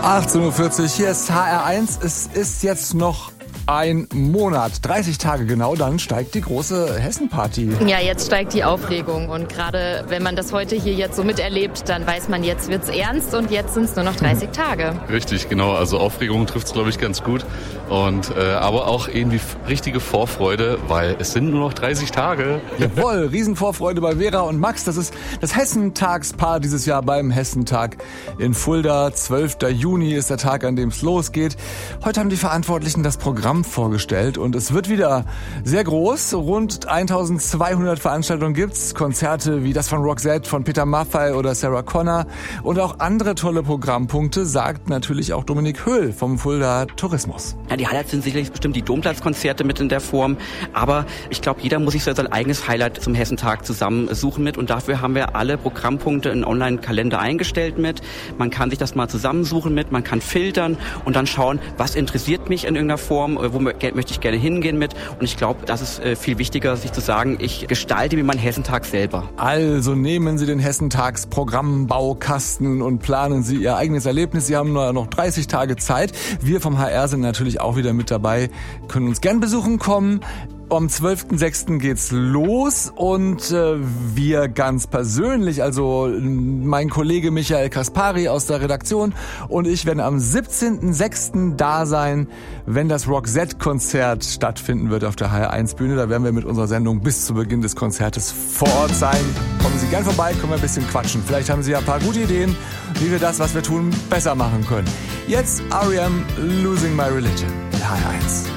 18.40 Uhr, hier ist HR1. Es ist jetzt noch ein Monat, 30 Tage genau, dann steigt die große Hessen-Party. Ja, jetzt steigt die Aufregung und gerade wenn man das heute hier jetzt so miterlebt, dann weiß man, jetzt wird's ernst und jetzt sind es nur noch 30 Tage. Richtig, genau, also Aufregung trifft's, glaube ich, ganz gut und aber auch irgendwie richtige Vorfreude, weil es sind nur noch 30 Tage. Jawohl, Riesenvorfreude bei Vera und Max, das ist das Hessentagspaar dieses Jahr beim Hessentag in Fulda. 12. Juni ist der Tag, an dem es losgeht. Heute haben die Verantwortlichen das Programm vorgestellt und es wird wieder sehr groß. Rund 1200 Veranstaltungen gibt's. Konzerte wie das von Roxette, von Peter Maffay oder Sarah Connor und auch andere tolle Programmpunkte, sagt natürlich auch Dominik Höhl vom Fulda Tourismus. Ja, die Highlights sind sicherlich bestimmt die Domplatzkonzerte mit in der Form, aber ich glaube, jeder muss sich so sein eigenes Highlight zum Hessentag zusammensuchen mit und dafür haben wir alle Programmpunkte in Online-Kalender eingestellt mit. Man kann sich das mal zusammensuchen mit, man kann filtern und dann schauen, was interessiert mich in irgendeiner Form, wo möchte ich gerne hingehen mit. Und ich glaube, das ist viel wichtiger, sich zu sagen, ich gestalte mir meinen Hessentag selber. Also nehmen Sie den Hessentags-Programmbaukasten und planen Sie Ihr eigenes Erlebnis. Sie haben nur noch 30 Tage Zeit. Wir vom HR sind natürlich auch wieder mit dabei, können uns gern besuchen kommen. Am 12.06. geht's los und wir ganz persönlich, also mein Kollege Michael Kaspari aus der Redaktion und ich werden am 17.06. da sein, wenn das Roxette-Konzert stattfinden wird auf der HR1-Bühne. Da werden wir mit unserer Sendung bis zu Beginn des Konzertes vor Ort sein. Kommen Sie gern vorbei, können wir ein bisschen quatschen. Vielleicht haben Sie ja ein paar gute Ideen, wie wir das, was wir tun, besser machen können. Jetzt R.E.M. Losing My Religion, HR1.